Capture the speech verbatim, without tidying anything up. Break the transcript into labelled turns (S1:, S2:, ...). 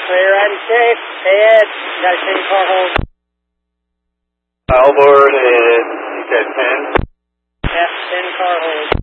S1: Clear and safe. Head. Got a ten car hold.
S2: Outboard is, you said ten?
S1: Yeah, ten car hold.